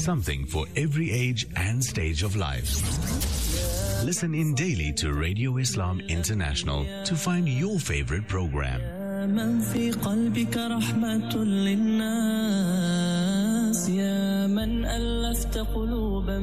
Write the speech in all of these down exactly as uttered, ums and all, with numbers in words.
something for every age and stage of life. Listen in daily to Radio Islam International to find your favorite program. من في قلبك رحمة للناس يا من ألفت قلوبا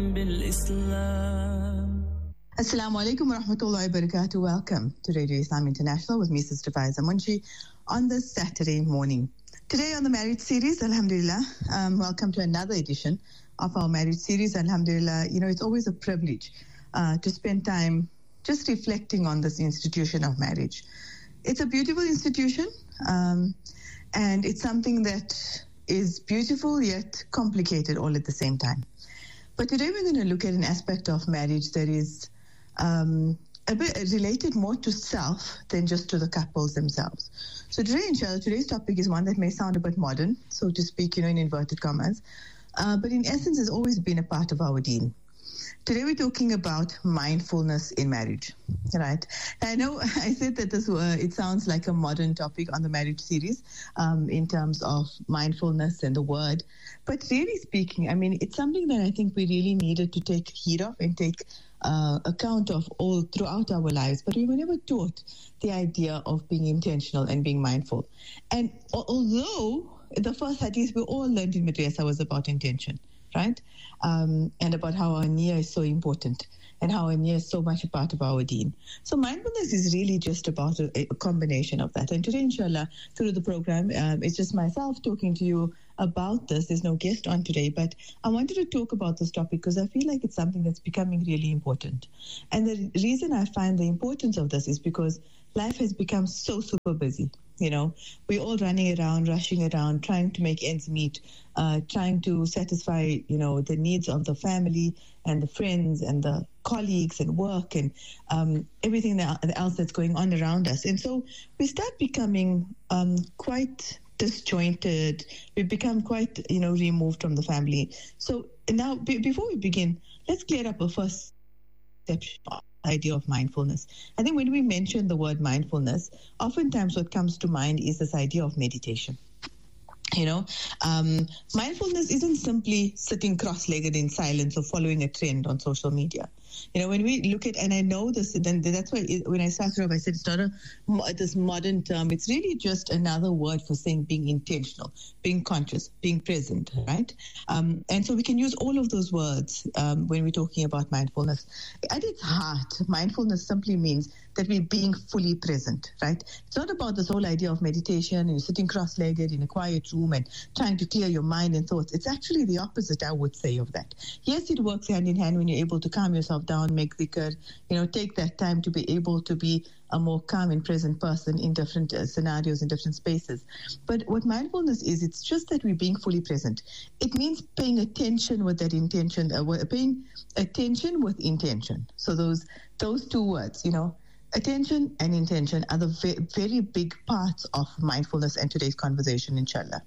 بالإسلام. Assalamu alaikum wa rahmatullahi wa barakatuh. Welcome to Radio Islam International with me, Sister Faiza Munshi, on this Saturday morning. Today on the Marriage Series, alhamdulillah, um, welcome to another edition of our Marriage Series. Alhamdulillah, you know, it's always a privilege uh, to spend time just reflecting on this institution of marriage. It's a beautiful institution, um, and it's something that is beautiful yet complicated all at the same time. But today we're going to look at an aspect of marriage that is um, a bit related more to self than just to the couples themselves. So today, inshallah, today's topic is one that may sound a bit modern, so to speak, you know, in inverted commas, uh, but in essence has always been a part of our deen. Today we're talking about mindfulness in marriage, right? I know I said that this uh, it sounds like a modern topic on the Marriage Series um, in terms of mindfulness and the word, but really speaking, I mean, it's something that I think we really needed to take heed of and take uh, account of all throughout our lives, but we were never taught the idea of being intentional and being mindful. And although the first hadith we all learned in Madrasa was about intention, right? Um, and about how our niyyah is so important and how our niyyah is so much a part of our deen. So mindfulness is really just about a, a combination of that. And today, inshallah, through the program, um, it's just myself talking to you about this. There's no guest on today, but I wanted to talk about this topic because I feel like it's something that's becoming really important. And the reason I find the importance of this is because life has become so super busy. You know, we're all running around, rushing around, trying to make ends meet, uh, trying to satisfy, you know, the needs of the family and the friends and the colleagues and work and um, everything else that's going on around us. And so we start becoming um, quite disjointed. We become quite, you know, removed from the family. So now, b- before we begin, let's clear up a first conception idea of mindfulness. I think when we mention the word mindfulness, oftentimes what comes to mind is this idea of meditation. You know, um, mindfulness isn't simply sitting cross-legged in silence or following a trend on social media. You know, when we look at, and I know this, then that's why it, when I started off, I said it's not a, this modern term. It's really just another word for saying being intentional, being conscious, being present, right? Um, and so we can use all of those words um, when we're talking about mindfulness. At its heart, mindfulness simply means that we're being fully present, right? It's not about this whole idea of meditation and you're sitting cross-legged in a quiet room and trying to clear your mind and thoughts. It's actually the opposite, I would say, of that. Yes, it works hand in hand when you're able to calm yourself down, make dhikr, you know, take that time to be able to be a more calm and present person in different uh, scenarios, in different spaces. But what mindfulness is, it's just that we're being fully present. It means paying attention with that intention, uh, paying attention with intention. So those those two words, you know, attention and intention are the ve- very big parts of mindfulness and today's conversation, inshallah.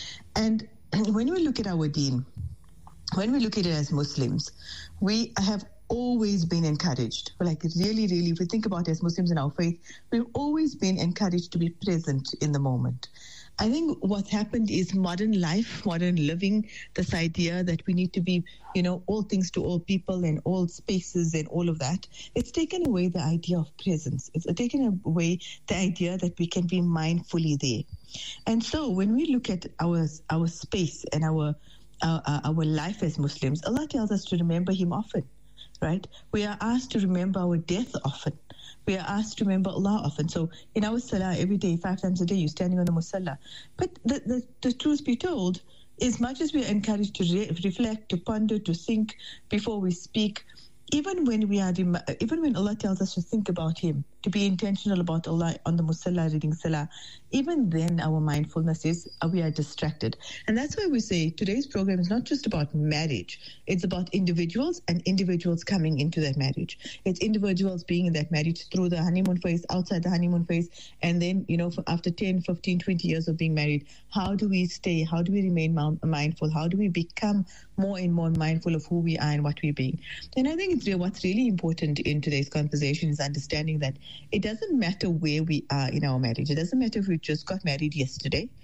And when we look at our deen, when we look at it as Muslims, we have always been encouraged, like really, really, if we think about it as Muslims in our faith, we've always been encouraged to be present in the moment. I think what's happened is modern life, modern living, this idea that we need to be, you know, all things to all people and all spaces and all of that, it's taken away the idea of presence. It's taken away the idea that we can be mindfully there. And so when we look at our our space and our our, our life as Muslims, Allah tells us to remember Him often. Right? We are asked to remember our death often. We are asked to remember Allah often. So in our salah, every day, five times a day, you're standing on the musalla. But the, the, the truth be told, as much as we are encouraged to re- reflect, to ponder, to think before we speak, even when we are, even when Allah tells us to think about Him, to be intentional about Allah on the musalla reading salah, even then our mindfulness is, uh, we are distracted. And that's why we say today's program is not just about marriage. It's about individuals and individuals coming into that marriage. It's individuals being in that marriage through the honeymoon phase, outside the honeymoon phase, and then, you know, for after ten, fifteen, twenty years of being married, how do we stay? How do we remain mindful? How do we become more and more mindful of who we are and what we're being? And I think it's real, what's really important in today's conversation is understanding that it doesn't matter where we are in our marriage. It doesn't matter if we just got married yesterday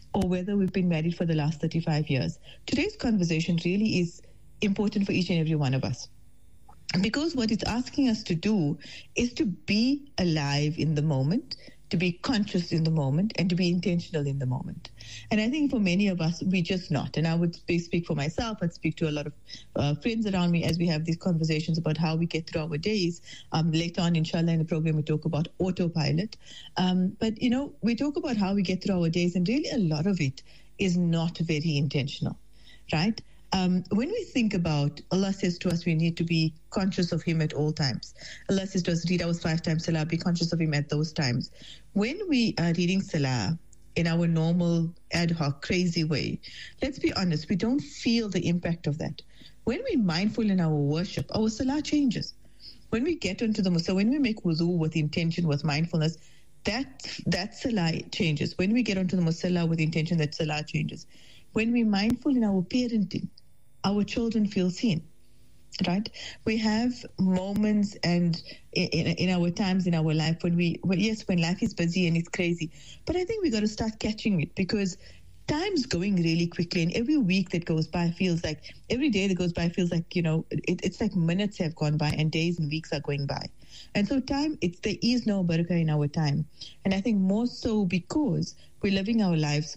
or whether we've been married for the last thirty-five years, today's conversation really is important for each and every one of us. Because what it's asking us to do is to be alive in the moment, to be conscious in the moment, and to be intentional in the moment. And I think for many of us, we're just not. And I would speak for myself, I'd speak to a lot of uh, friends around me as we have these conversations about how we get through our days. Um, later on, inshallah, in the program, we talk about autopilot. Um, but, you know, we talk about how we get through our days, and really a lot of it is not very intentional, right? Um, when we think about, Allah says to us, we need to be conscious of Him at all times. Allah says to us, read our five times Salah, be conscious of Him at those times. When we are reading Salah in our normal, ad hoc, crazy way, let's be honest, we don't feel the impact of that. When we're mindful in our worship, our Salah changes. When we get into the Musah, when we make wudu with intention, with mindfulness, that, that Salah changes. When we get onto the Musalla with intention, that Salah changes. When we're mindful in our parenting, our children feel seen, right? We have moments and in, in our times in our life when we, well, yes, when life is busy and it's crazy, but I think we got to start catching it, because time's going really quickly, and every week that goes by feels like, every day that goes by feels like, you know, it, it's like minutes have gone by and days and weeks are going by. And so time, it's, there is no barakah in our time. And I think more so because we're living our lives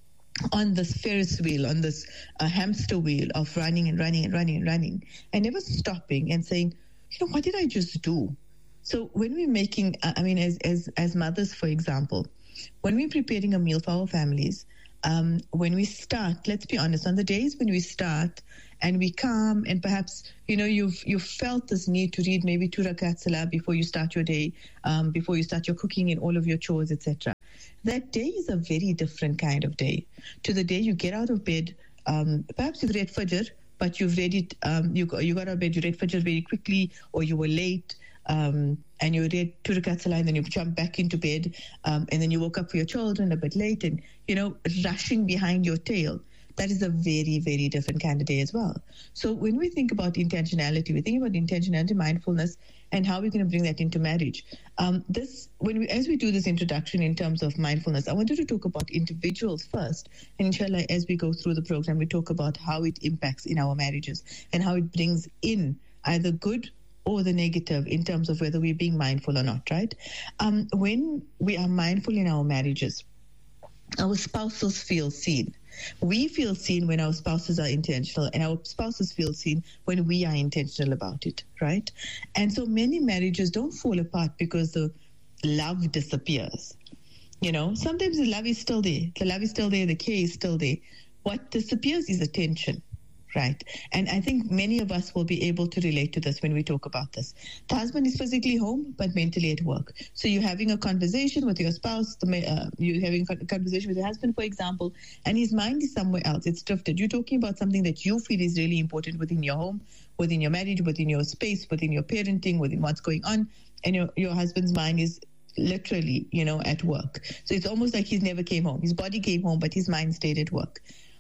on this Ferris wheel, on this uh, hamster wheel of running and running and running and running, and never stopping and saying, you know, what did I just do? So when we're making, I mean, as as as mothers, for example, when we're preparing a meal for our families, um, when we start, let's be honest, on the days when we start and we come and perhaps, you know, you've you've felt this need to read maybe two rakat salah before you start your day, um, before you start your cooking and all of your chores, et cetera. That day is a very different kind of day to the day you get out of bed. Um, perhaps you've read Fajr, but you've read it, um, you, got, you got out of bed, you read Fajr very quickly, or you were late, um, and you read two rakat salah, and then you jump back into bed, um, and then you woke up for your children a bit late, and, you know, rushing behind your tail. That is a very, very different kind of day as well. So when we think about intentionality, we think about intentionality, mindfulness, and how we're going to bring that into marriage. Um, this, when we, as we do this introduction in terms of mindfulness, I wanted to talk about individuals first. And inshallah, as we go through the program, we talk about how it impacts in our marriages and how it brings in either good or the negative in terms of whether we're being mindful or not, right? Um, when we are mindful in our marriages, our spouses feel seen. We feel seen when our spouses are intentional, and our spouses feel seen when we are intentional about it, right? And so many marriages don't fall apart because the love disappears. You know, sometimes the love is still there. The love is still there. The care is still there. What disappears is attention. Right. And I think many of us will be able to relate to this when we talk about this. The husband is physically home, but mentally at work. So you're having a conversation with your spouse, the, uh, you're having a conversation with your husband, for example, and his mind is somewhere else. It's drifted. You're talking about something that you feel is really important within your home, within your marriage, within your space, within your parenting, within what's going on. And your, your husband's mind is literally, you know, at work. So it's almost like he's never came home. His body came home, but his mind stayed at work.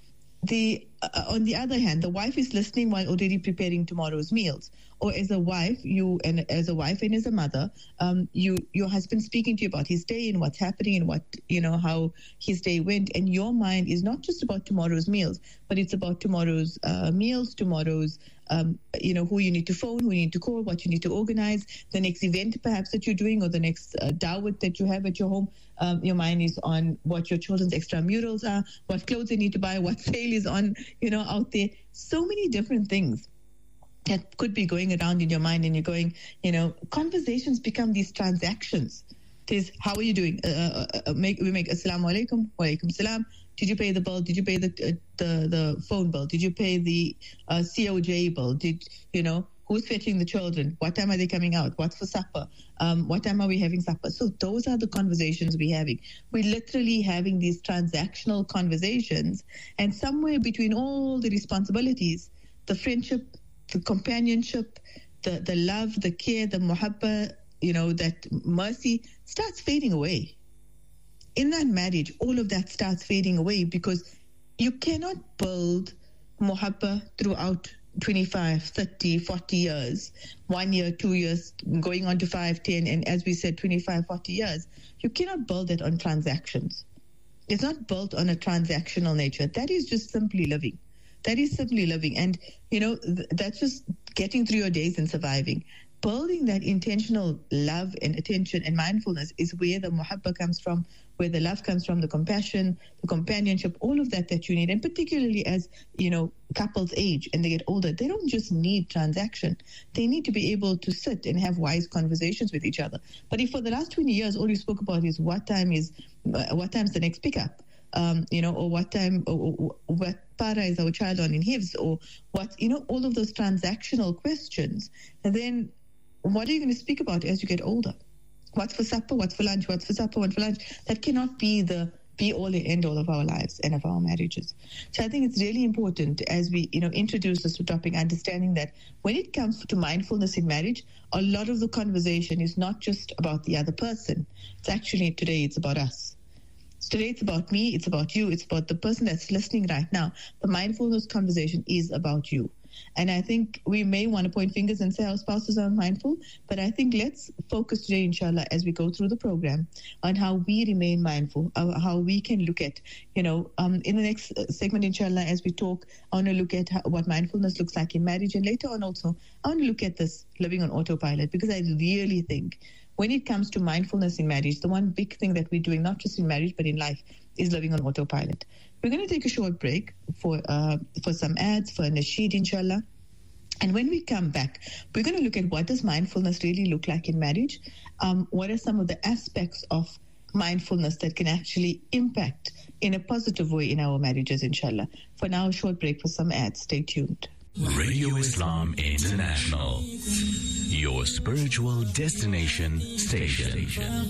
The uh, on the other hand, the wife is listening while already preparing tomorrow's meals. Or as a wife, you and as a wife and as a mother, um, you your husband speaking to you about his day and what's happening and what, you know, how his day went, and your mind is not just about tomorrow's meals, but it's about tomorrow's uh, meals, tomorrow's um, you know, who you need to phone, who you need to call, what you need to organize, the next event perhaps that you're doing, or the next uh, dawat that you have at your home. Um, your mind is on what your children's extramurals are, what clothes they need to buy, what sale is on, you know, out there. So many different things that could be going around in your mind, and you're going, you know, conversations become these transactions. It is, how are you doing? Uh, uh, uh, make, we make assalamu alaikum, wa alaikum salam. Did you pay the bill? Did you pay the uh, the the phone bill? Did you pay the uh, C O J bill? Did, you know, who's fetching the children? What time are they coming out? What's for supper? Um, what time are we having supper? So those are the conversations we're having. We're literally having these transactional conversations, and somewhere between all the responsibilities, the friendship, the companionship, the, the love, the care, the muhabba, you know, that mercy starts fading away. In that marriage, all of that starts fading away, because you cannot build muhabba throughout twenty-five, thirty, forty years, one year, two years, going on to five, ten, and as we said, twenty-five, forty years. You cannot build it on transactions. it's not built on a transactional nature. That is just simply living. That is simply living. And, you know, th- that's just getting through your days and surviving. Building that intentional love and attention and mindfulness is where the muhabba comes from, where the love comes from, the compassion, the companionship, all of that that you need. And particularly as, you know, couples age and they get older, they don't just need transaction. They need to be able to sit and have wise conversations with each other. But if for the last twenty years, all you spoke about is what time is, uh, what time's the next pickup, um, you know, or what time, or, or what para is our child on in hifz, or what, you know, all of those transactional questions, and then what are you going to speak about as you get older? What's for supper? What's for lunch? What's for supper? What's for lunch? That cannot be the be-all and end-all of our lives and of our marriages. So I think it's really important as we, you know, introduce this topic, understanding that when it comes to mindfulness in marriage, a lot of the conversation is not just about the other person. It's actually, today, it's about us. Today, it's about me. It's about you. It's about the person that's listening right now. The mindfulness conversation is about you. And I think we may want to point fingers and say our spouses aren't mindful, but I think let's focus today, inshallah, as we go through the program, on how we remain mindful, uh, how we can look at, you know, um, in the next segment, inshallah, as we talk, I want to look at how, what mindfulness looks like in marriage. And later on also, I want to look at this living on autopilot, because I really think when it comes to mindfulness in marriage, the one big thing that we're doing, not just in marriage, but in life, is living on autopilot. We're going to take a short break for uh, for some ads, for a nasheed, inshallah. And when we come back, we're going to look at what does mindfulness really look like in marriage? Um, what are some of the aspects of mindfulness that can actually impact in a positive way in our marriages, inshallah. For now, a short break for some ads. Stay tuned. Radio Islam International, your spiritual destination station.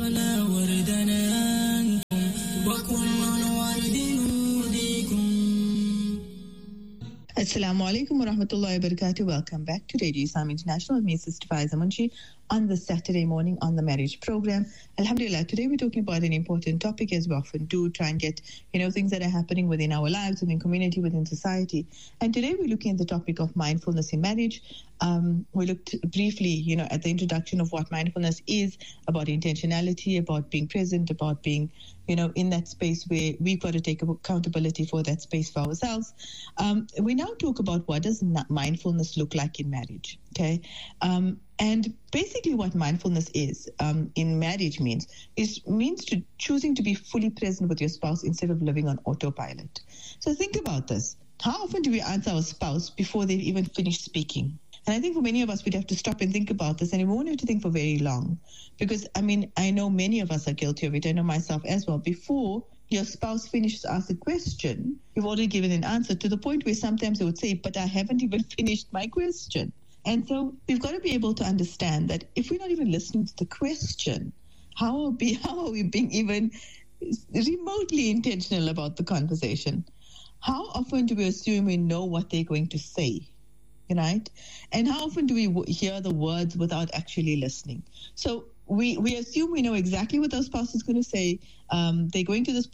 Assalamu alaikum wa rahmatullahi wa barakatuh. Welcome back to Radio Islam International with me, Sister Faiza Munshi, on the Saturday morning on the marriage program. Alhamdulillah, today we're talking about an important topic, as we often do, try and get, you know, things that are happening within our lives, within community, within society. And today we're looking at the topic of mindfulness in marriage. Um, we looked briefly, you know, at the introduction of what mindfulness is, about intentionality, about being present, about being, you know, in that space where we've got to take accountability for that space for ourselves. Um, we now talk about what does mindfulness look like in marriage, okay? Um, and basically what mindfulness is um, in marriage means, is means to choosing to be fully present with your spouse instead of living on autopilot. So think about this. How often do we answer our spouse before they've even finished speaking? And I think for many of us, we'd have to stop and think about this, and we won't have to think for very long. Because, I mean, I know many of us are guilty of it. I know myself as well. Before your spouse finishes to ask a question, you've already given an answer, to the point where sometimes they would say, but I haven't even finished my question. And so we've got to be able to understand that if we're not even listening to the question, how are we, how are we being even remotely intentional about the conversation? How often do we assume we know what they're going to say? Right? And how often do we w- hear the words without actually listening? So we, we assume we know exactly what our spouse is going to say. Um, they're going to this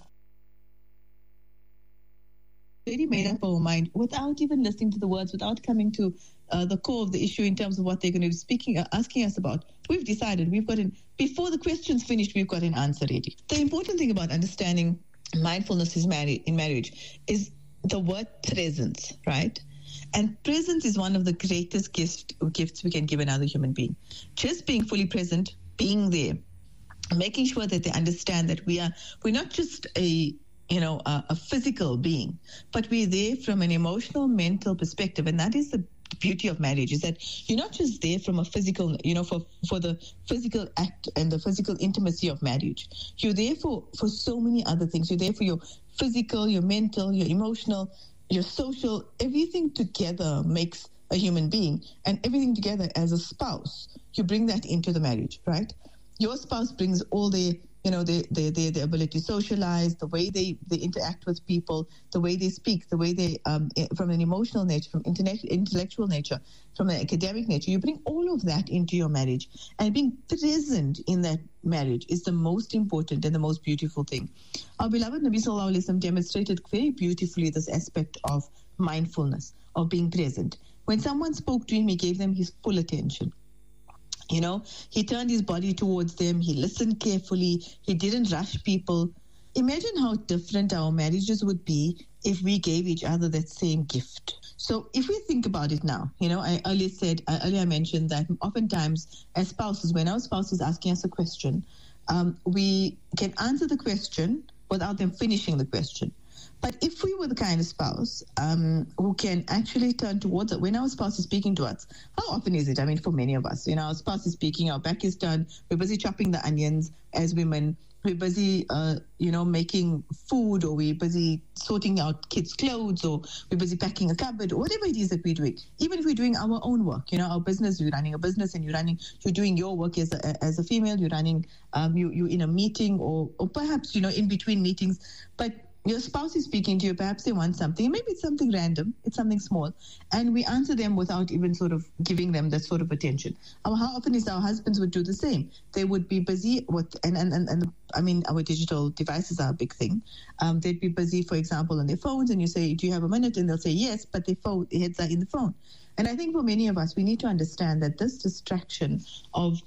already made up our mind without even listening to the words, without coming to uh, the core of the issue in terms of what they're going to be speaking, uh, asking us about. We've decided, we've got an, before the question's finished, we've got an answer ready. The important thing about understanding mindfulness is married, in marriage is the word presence, right? And presence is one of the greatest gift, gifts we can give another human being. Just being fully present, being there, making sure that they understand that we are, we're not just a, you know, a, a physical being, but we're there from an emotional, mental perspective. And that is the beauty of marriage, is that you're not just there from a physical, you know, for, for the physical act and the physical intimacy of marriage. You're there for, for so many other things. You're there for your physical, your mental, your emotional, your social, everything together makes a human being, and everything together as a spouse, you bring that into the marriage, right? Your spouse brings all their, you know, their, their, their, their ability to socialize, the way they, they interact with people, the way they speak, the way they, um, from an emotional nature, from internet, intellectual nature, from an academic nature, you bring all of that into your marriage. And being present in that marriage is the most important and the most beautiful thing. Our beloved Nabi Sallallahu Alaihi Wasallam demonstrated very beautifully this aspect of mindfulness, of being present. When someone spoke to him, he gave them his full attention. You know, he turned his body towards them. He listened carefully. He didn't rush people. imagine how different our marriages would be if we gave each other that same gift. So if we think about it now, you know, I earlier said, I earlier mentioned that oftentimes as spouses, when our spouse is asking us a question, um, we can answer the question without them finishing the question. But if we were the kind of spouse um, who can actually turn towards it, when our spouse is speaking to us, how often is it? I mean, for many of us, you know, our spouse is speaking, our back is turned, we're busy chopping the onions as women, we're busy, uh, you know, making food, or we're busy sorting out kids' clothes, or we're busy packing a cupboard, or whatever it is that we're doing. Even if we're doing our own work, you know, our business, you're running a business and you're running, you're doing your work as a, as a female, you're running, um, you, you're in a meeting, or, or perhaps, you know, in between meetings, but your spouse is speaking to you, perhaps they want something, maybe it's something random, it's something small, and we answer them without even sort of giving them that sort of attention. How often is our husbands would do the same? They would be busy with, and, and, and, and I mean, our digital devices are a big thing. Um, they'd be busy, for example, on their phones, and you say, do you have a minute? And they'll say, yes, but their, phone, their heads are in the phone. And I think for many of us, we need to understand that this distraction of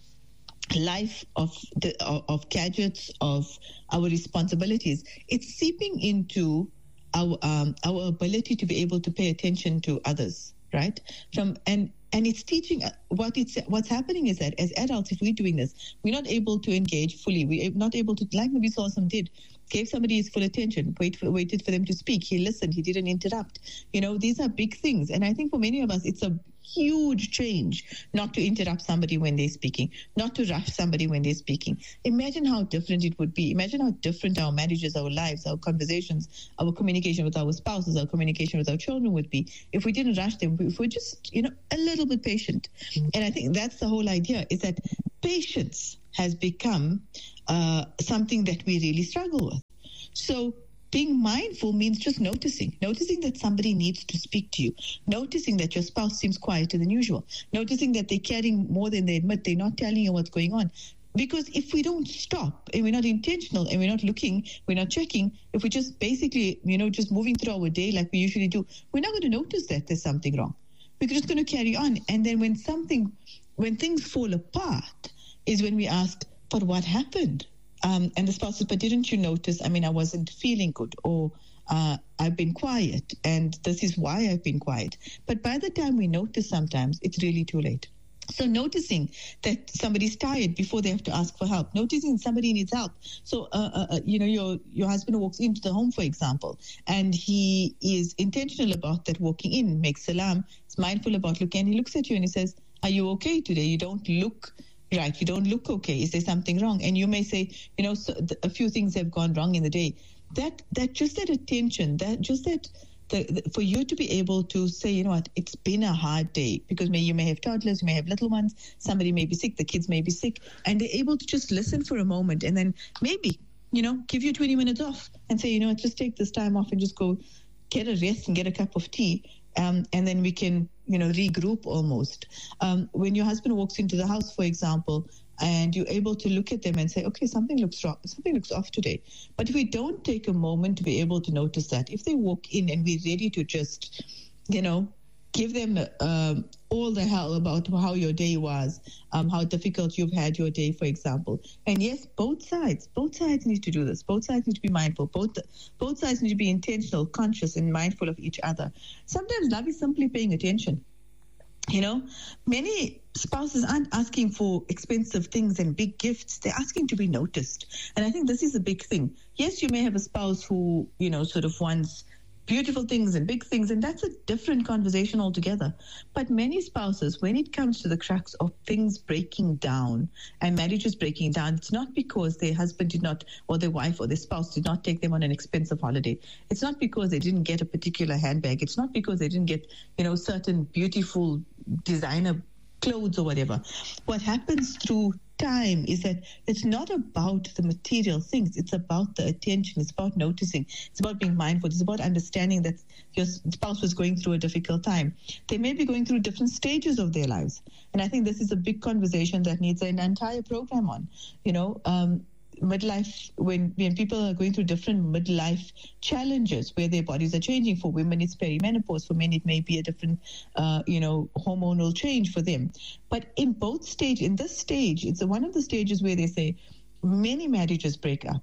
life, of the, of gadgets, of our responsibilities, it's seeping into our um, our ability to be able to pay attention to others, right? From and and it's teaching what it's what's happening is that as adults, if we're doing this, we're not able to engage fully. We're not able to, like Nabi Sallallahu did, gave somebody his full attention, wait for, waited for them to speak. He listened. He didn't interrupt. You know, these are big things, and I think for many of us, it's a huge change not to interrupt somebody when they're speaking, not to rush somebody when they're speaking. Imagine how different it would be. Imagine how different our marriages, our lives, our conversations, our communication with our spouses, our communication with our children would be if we didn't rush them, if we're just, you know, a little bit patient. And I think that's the whole idea, is that patience has become uh, something that we really struggle with. So being mindful means just noticing, noticing that somebody needs to speak to you, noticing that your spouse seems quieter than usual, noticing that they're carrying more than they admit, they're not telling you what's going on. Because if we don't stop and we're not intentional and we're not looking, we're not checking, if we're just basically, you know, just moving through our day like we usually do, we're not going to notice that there's something wrong. We're just going to carry on. And then when something, when things fall apart is when we ask, but what happened? Um, and the spouse says, but didn't you notice? I mean, I wasn't feeling good, or uh, I've been quiet, and this is why I've been quiet. But by the time we notice, sometimes it's really too late. So noticing that somebody's tired before they have to ask for help, noticing somebody needs help. So, uh, uh, you know, your your husband walks into the home, for example, and he is intentional about that walking in, makes salam, is mindful about looking, and he looks at you and he says, are you okay today? You don't look right. You don't look okay. Is there something wrong? And you may say, you know, so th- a few things have gone wrong in the day. That, that just that attention, that just that, the, the, for you to be able to say, you know what, it's been a hard day, because may, you may have toddlers, you may have little ones, somebody may be sick, the kids may be sick, and they're able to just listen for a moment and then maybe, you know, give you twenty minutes off and say, you know what, just take this time off and just go get a rest and get a cup of tea. Um, and then we can, you know, regroup almost. Um, when your husband walks into the house, for example, and you're able to look at them and say, okay, something looks wrong, something looks off today. But if we don't take a moment to be able to notice that, if they walk in and we're ready to just, you know, give them um, all the hell about how your day was, um, how difficult you've had your day, for example. And yes, both sides, both sides need to do this. Both sides need to be mindful. Both both sides need to be intentional, conscious, and mindful of each other. Sometimes love is simply paying attention. You know, many spouses aren't asking for expensive things and big gifts. They're asking to be noticed. And I think this is a big thing. Yes, you may have a spouse who, you know, sort of wants beautiful things and big things, and that's a different conversation altogether. But many spouses, when it comes to the crux of things breaking down and marriages breaking down, it's not because their husband did not, or their wife or their spouse did not take them on an expensive holiday. It's not because they didn't get a particular handbag. It's not because they didn't get, you know, certain beautiful designer clothes or whatever. What happens through time is that it's not about the material things. It's about the attention. It's about noticing. It's about being mindful. It's about understanding that your spouse was going through a difficult time. They may be going through different stages of their lives. And I think this is a big conversation that needs an entire program on, you know, um, midlife, when, when people are going through different midlife challenges where their bodies are changing. For women, it's perimenopause. For men, it may be a different, uh, you know, hormonal change for them. But in both stages, in this stage, it's one of the stages where they say many marriages break up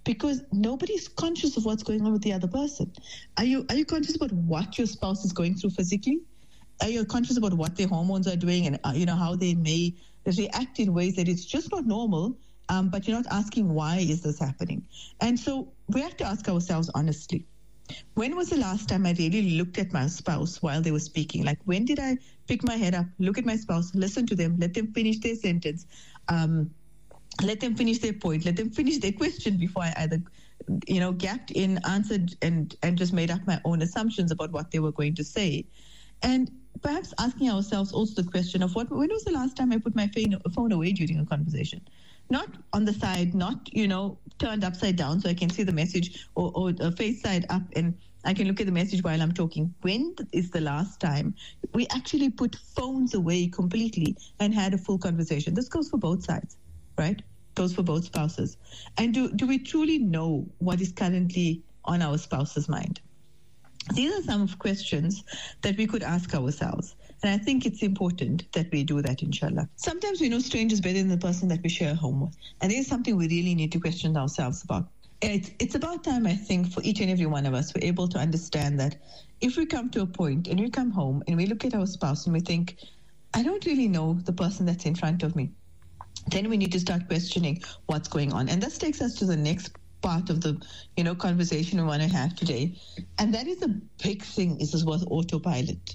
because nobody's conscious of what's going on with the other person. Are you are you conscious about what your spouse is going through physically? Are you conscious about what their hormones are doing and uh, you know how they may react in ways that it's just not normal, um, but you're not asking why is this happening? And so we have to ask ourselves honestly, when was the last time I really looked at my spouse while they were speaking? Like, when did I pick my head up, look at my spouse, listen to them, let them finish their sentence, um, let them finish their point, let them finish their question before I either, you know, gapped in, answered, and, and just made up my own assumptions about what they were going to say. And perhaps asking ourselves also the question of what, when was the last time I put my phone away during a conversation? Not on the side, not, you know, turned upside down so I can see the message, or, or uh, face side up and I can look at the message while I'm talking. When is the last time we actually put phones away completely and had a full conversation? This goes for both sides, right? Goes for both spouses. And do, do we truly know what is currently on our spouse's mind? These are some of questions that we could ask ourselves. And I think it's important that we do that, inshallah. Sometimes we know strangers better than the person that we share a home with. And this is something we really need to question ourselves about. It's, it's about time, I think, for each and every one of us, we're able to understand that if we come to a point and we come home and we look at our spouse and we think, I don't really know the person that's in front of me, then we need to start questioning what's going on. And this takes us to the next part of the, you know, conversation we want to have today. And that is a big thing, is this was autopilot.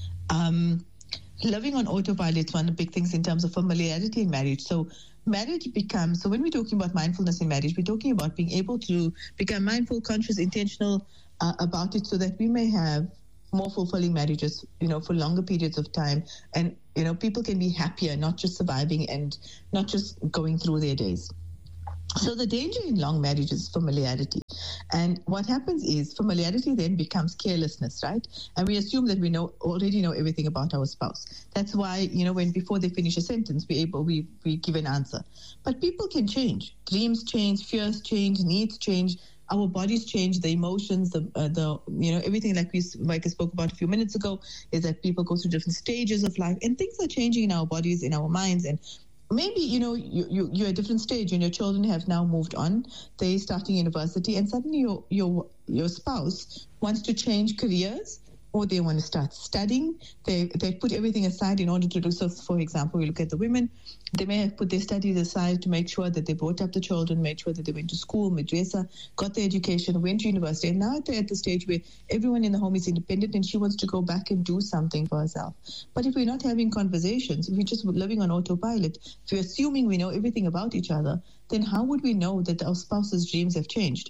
Um, living on autopilot is one of the big things in terms of familiarity in marriage. So marriage becomes, so when we're talking about mindfulness in marriage, we're talking about being able to become mindful, conscious, intentional uh, about it so that we may have more fulfilling marriages, you know, for longer periods of time. And, you know, people can be happier, not just surviving and not just going through their days. So the danger in long marriage is familiarity. And what happens is familiarity then becomes carelessness, right? And we assume that we know already know everything about our spouse. That's why, you know, when before they finish a sentence, we able we, we give an answer. But people can change. Dreams change, fears change, needs change. Our bodies change, the emotions, the, uh, the you know, everything like we like I spoke about a few minutes ago is that people go through different stages of life and things are changing in our bodies, in our minds. And maybe, you know, you, you, you're at a different stage and your children have now moved on. They're starting university and suddenly your, your, your spouse wants to change careers or they want to start studying. They they put everything aside in order to do so. For example, we look at the women. They may have put their studies aside to make sure that they brought up the children, made sure that they went to school, madrasa, got their education, went to university. And now they're at the stage where everyone in the home is independent and she wants to go back and do something for herself. But if we're not having conversations, if we're just living on autopilot, if we're assuming we know everything about each other, then how would we know that our spouse's dreams have changed?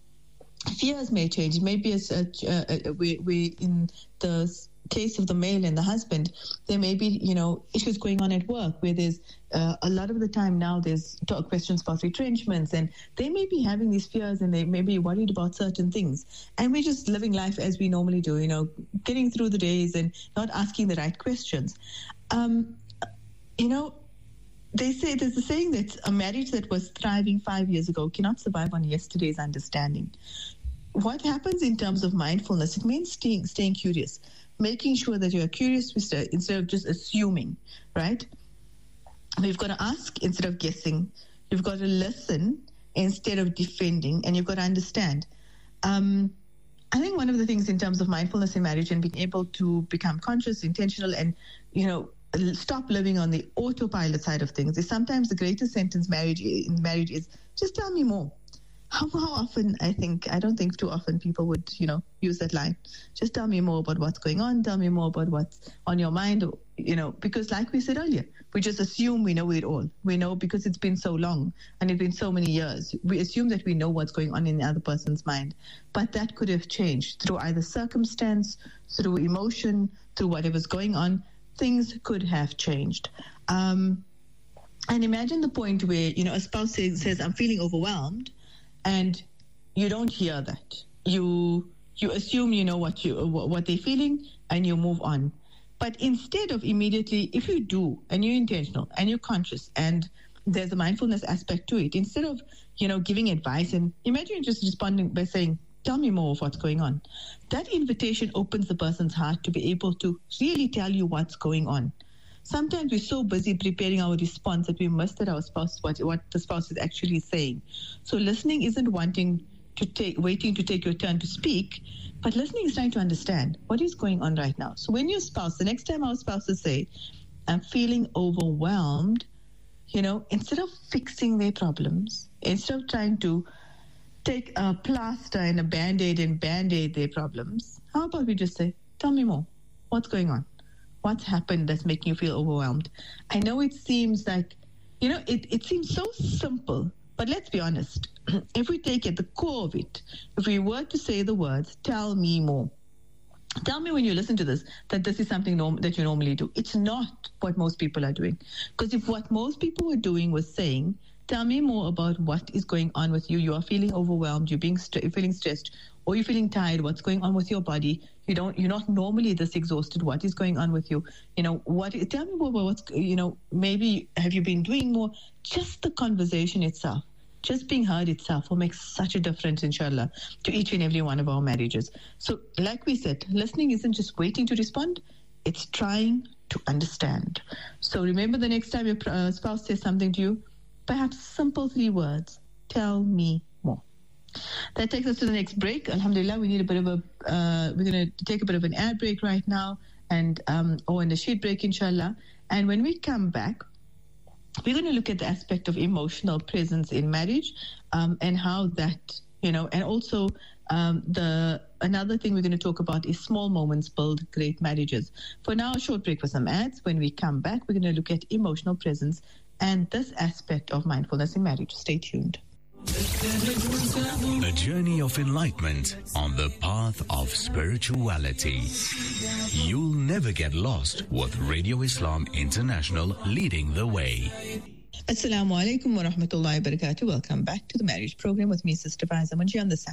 Fears may change. Maybe as a, uh, we, we in the case of the male and the husband, there may be, you know, issues going on at work where there's uh, a lot of the time now there's talk, questions about retrenchments, and they may be having these fears and they may be worried about certain things. And we're just living life as we normally do, you know, getting through the days and not asking the right questions. Um, you know, they say, there's a saying that a marriage that was thriving five years ago cannot survive on yesterday's understanding. What happens in terms of mindfulness, it means staying, staying curious, making sure that you're curious instead of just assuming, right? We've got to ask instead of guessing. You've got to listen instead of defending, and you've got to understand. Um, I think one of the things in terms of mindfulness in marriage and being able to become conscious, intentional, and, you know, stop living on the autopilot side of things is sometimes the greatest sentence marriage in marriage is, just tell me more. How, how often, I think, I don't think too often people would, you know, use that line. Just tell me more about what's going on. Tell me more about what's on your mind, you know, because like we said earlier, we just assume we know it all. We know because it's been so long and it's been so many years. We assume that we know what's going on in the other person's mind. But that could have changed through either circumstance, through emotion, through whatever's going on. Things could have changed. Um, and imagine the point where, you know, a spouse says, says I'm feeling overwhelmed, and you don't hear that. You you assume you know what you what they're feeling, and you move on. But instead of immediately, if you do, and you're intentional, and you're conscious, and there's a mindfulness aspect to it, instead of, you know, giving advice, and imagine just responding by saying, tell me more of what's going on. That invitation opens the person's heart to be able to really tell you what's going on. sometimes we're so busy preparing our response that we miss that our spouse, what, what the spouse is actually saying. So listening isn't wanting to take, waiting to take your turn to speak, but listening is trying to understand what is going on right now. So when your spouse, the next time our spouses say, I'm feeling overwhelmed, you know, instead of fixing their problems, instead of trying to take a plaster and a Band-Aid and Band-Aid their problems, how about we just say, tell me more. What's going on? What's happened that's making you feel overwhelmed? I know it seems like, you know, it, it seems so simple, but let's be honest. If we take it, the core of it, if we were to say the words, tell me more. Tell me when you listen to this that this is something norm- that you normally do. It's not what most people are doing. Because if what most people were doing was saying, tell me more about what is going on with you. You are feeling overwhelmed. You're being st- you're feeling stressed, or you're feeling tired. What's going on with your body? You don't. You're not normally this exhausted. What is going on with you? You know what? Tell me more about what's. You know, maybe have you been doing more? Just the conversation itself, just being heard itself, will make such a difference, inshallah, to each and every one of our marriages. So, like we said, listening isn't just waiting to respond; it's trying to understand. So, remember, the next time your uh, spouse says something to you, perhaps simple three words: tell me more. That takes us to the next break. Alhamdulillah, we need a bit of a, uh, we're going to take a bit of an ad break right now, and um, or a sheet break, inshallah. And when we come back, we're going to look at the aspect of emotional presence in marriage, um, and how that, you know, and also um, the another thing we're going to talk about is small moments build great marriages. For now, a short break for some ads. When we come back, we're going to look at emotional presence and this aspect of mindfulness in marriage. Stay tuned. A journey of enlightenment on the path of spirituality. You'll never get lost with Radio Islam International leading the way. Assalamu alaikum wa rahmatullahi wa barakatuh. Welcome back to the marriage program with me, Sister Faiza Munshi, on the